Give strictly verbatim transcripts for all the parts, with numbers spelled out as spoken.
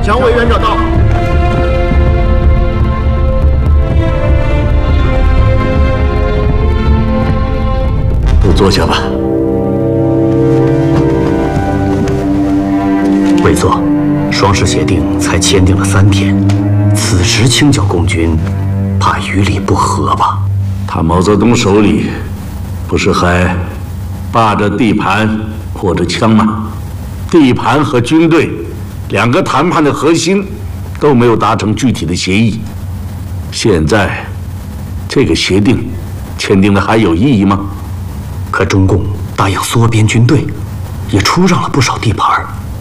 蒋委员长到。 都坐下吧。 委座，双氏协定才签订了三天，此时清剿共军，怕于理不合吧？ 他毛泽东手里不是还把着地盘握着枪吗？地盘和军队两个谈判的核心都没有达成具体的协议，现在这个协定签订的还有意义吗？ 可中共答应缩编军队，也出让了不少地盘。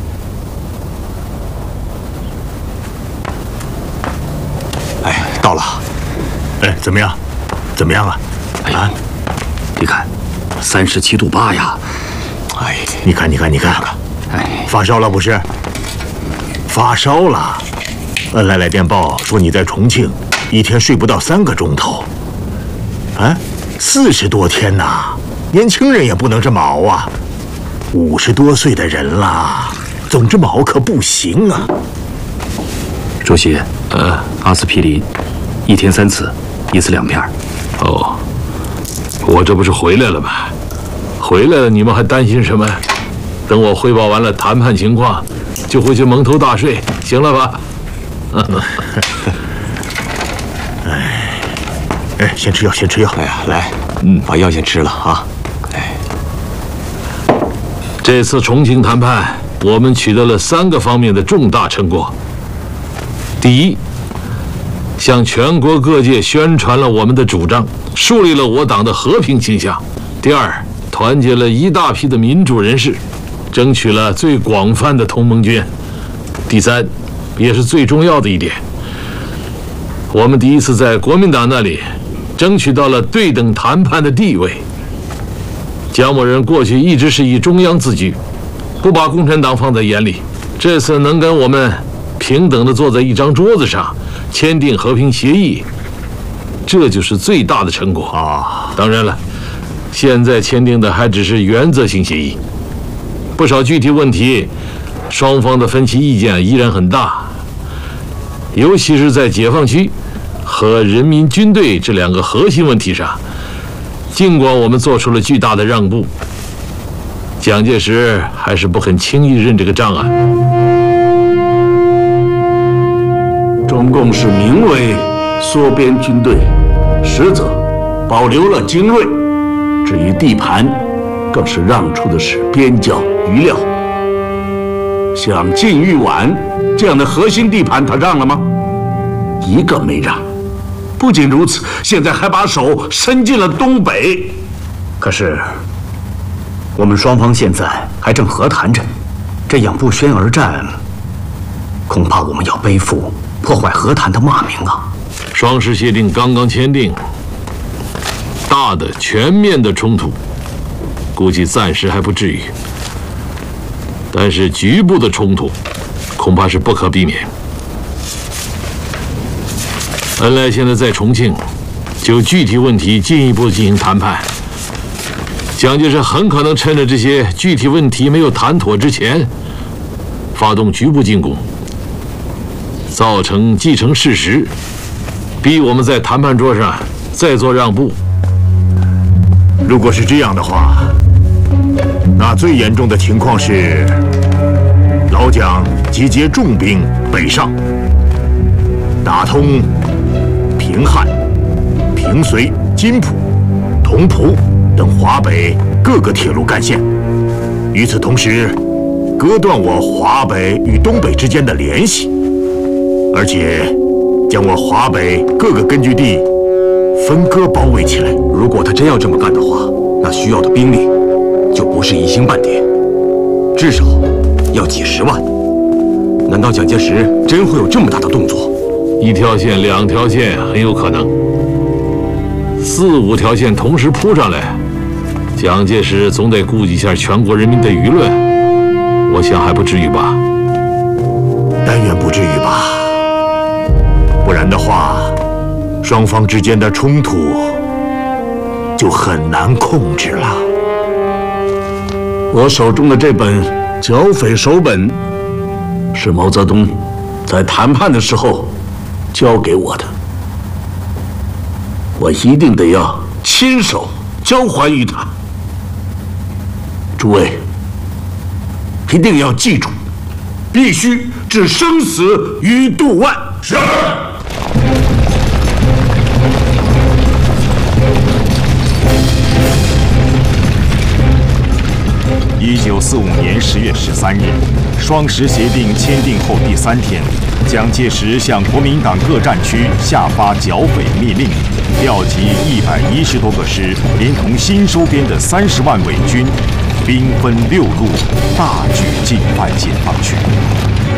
哎，到了。哎，怎么样？怎么样啊？ 啊，你看，三十七度八呀！ 哎，你看，你看，你看，哎，发烧了不是？发烧了。呃，来来电报说你在重庆，一天睡不到三个钟头。啊，四十多天呐！年轻人也不能这么熬啊。五十多岁的人啦，总这么熬可不行啊。 主席，呃，阿司匹林，一天三次，一次两片。 哦，我这不是回来了吗？回来了，你们还担心什么？等我汇报完了谈判情况，就回去蒙头大睡，行了吧？ 哎，哎，先吃药，先吃药。 哎呀，来，嗯，把药先吃了啊。哎， 这次重庆谈判，我们取得了三个方面的重大成果。第一，向全国各界宣传了我们的主张，树立了我党的和平倾向。第二，团结了一大批的民主人士，争取了最广泛的同盟军。第三，也是最重要的一点，我们第一次在国民党那里争取到了对等谈判的地位。蒋某人过去一直是以中央自居，不把共产党放在眼里，这次能跟我们平等地坐在一张桌子上签订和平协议，这就是最大的成果啊！当然了，现在签订的还只是原则性协议，不少具体问题，双方的分歧意见依然很大，尤其是在解放区和人民军队这两个核心问题上，尽管我们做出了巨大的让步，蒋介石还是不肯轻易认这个账啊。 中共是名为缩编军队，实则保留了精锐。至于地盘，更是让出的是边角余料。像晋豫皖这样的核心地盘，他让了吗？一个没让。不仅如此，现在还把手伸进了东北。 可是，我们双方现在还正和谈着，这样不宣而战，恐怕我们要背负破坏和谈的骂名啊！ 双十协定刚刚签订，大的全面的冲突，估计暂时还不至于，但是局部的冲突，恐怕是不可避免。恩来现在在重庆，就具体问题进一步进行谈判。蒋介石很可能趁着这些具体问题没有谈妥之前，发动局部进攻，造成既成事实，逼我们在谈判桌上再做让步。 如果是这样的话，那最严重的情况是，老蒋集结重兵北上，打通平汉、平绥、津浦、同蒲等华北各个铁路干线。与此同时，割断我华北与东北之间的联系，而且将我华北各个根据地分割包围起来。 如果他真要这么干的话，那需要的兵力就不是一星半点，至少要几十万。难道蒋介石真会有这么大的动作？ 一条线、两条线很有可能，四五条线同时扑上来，蒋介石总得顾及一下全国人民的舆论，我想还不至于吧。 但愿不至于吧，不然的话，双方之间的冲突就很难控制了。 我手中的这本剿匪手本，是毛泽东在谈判的时候交给我的，我一定得要亲手交还于他。诸位一定要记住，必须置生死于度外。是。 一九四五年十月十三日，双十协定签订后第三天，蒋介石向国民党各战区下发剿匪密令，调集一百一十多个师，连同新收编的三十万伪军，兵分六路，大举进犯解放区。